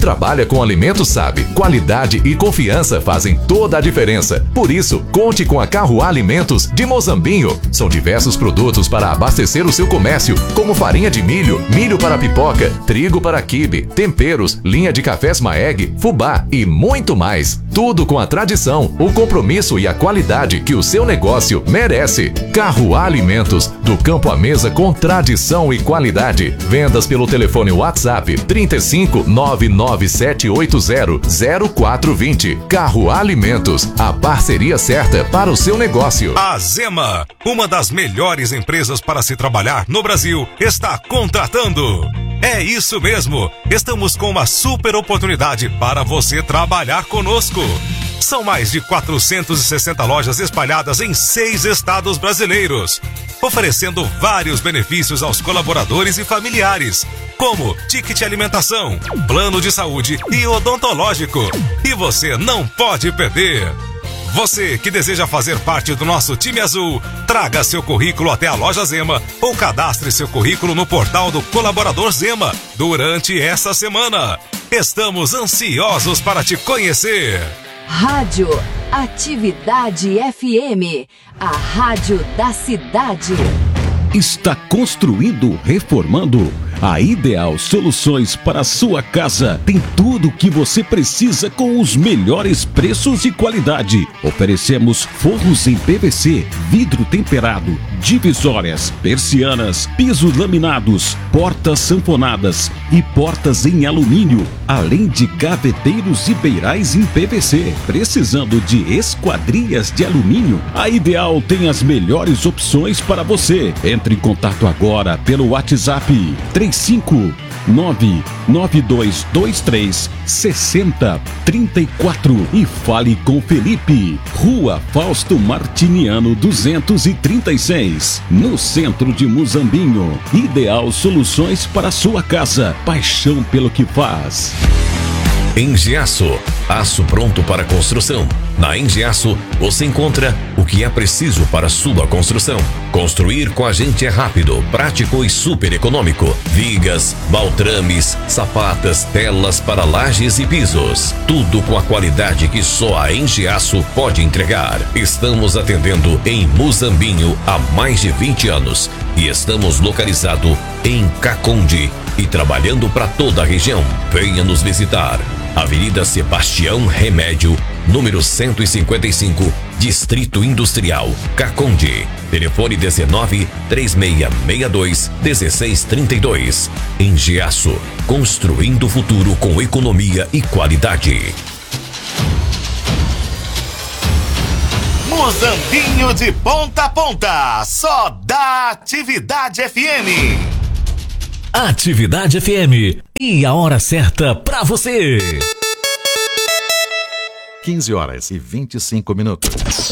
trabalha com alimentos sabe, qualidade e confiança fazem toda a diferença. Por isso, conte com a Carroá Alimentos de Mozambinho. São diversos produtos para abastecer o seu comércio, como farinha de milho, milho para pipoca, trigo para quibe, temperos, linha de cafés Maeg, fubá e muito mais. Tudo com a tradição, o compromisso e a qualidade que o seu negócio merece. Carroá Alimentos, do campo à mesa com tradição e qualidade. Vendas pelo telefone WhatsApp 35 99780 0420. Carroá Alimentos, a parceria certa para o seu negócio. A Zema, uma das melhores empresas para se trabalhar no Brasil, está contratando. É isso mesmo, estamos com uma super oportunidade para você trabalhar conosco. São mais de 460 lojas espalhadas em 6 estados brasileiros, oferecendo vários benefícios aos colaboradores e familiares, como ticket alimentação, plano de saúde e odontológico. E você não pode perder! Você que deseja fazer parte do nosso time azul, traga seu currículo até a loja Zema ou cadastre seu currículo no portal do Colaborador Zema durante essa semana. Estamos ansiosos para te conhecer. Rádio Atividade FM, a rádio da cidade. Está construindo, reformando? A Ideal Soluções para a sua casa tem tudo o que você precisa com os melhores preços e qualidade. Oferecemos forros em PVC, vidro temperado, divisórias, persianas, pisos laminados, portas sanfonadas e portas em alumínio, além de gaveteiros e beirais em PVC. Precisando de esquadrias de alumínio? A Ideal tem as melhores opções para você. Entre em contato agora pelo WhatsApp 35992236034 e fale com Felipe. Rua Fausto Martiniano 236, no centro de Muzambinho. Ideal Soluções para sua casa. Paixão pelo que faz. Engiaço, aço pronto para construção. Na Engiaço você encontra o que é preciso para sua construção. Construir com a gente é rápido, prático e super econômico. Vigas, baltrames, sapatas, telas para lajes e pisos. Tudo com a qualidade que só a Engiaço pode entregar. Estamos atendendo em Muzambinho há mais de 20 anos e estamos localizados em Caconde e trabalhando para toda a região. Venha nos visitar. Avenida Sebastião Remédio, número 155, Distrito Industrial, Caconde. Telefone 19-3662-1632. Engiaço, construindo o futuro com economia e qualidade. Muzambinho de ponta a ponta, só da Atividade FM. Atividade FM e a hora certa pra você. 15 horas e 25 minutos.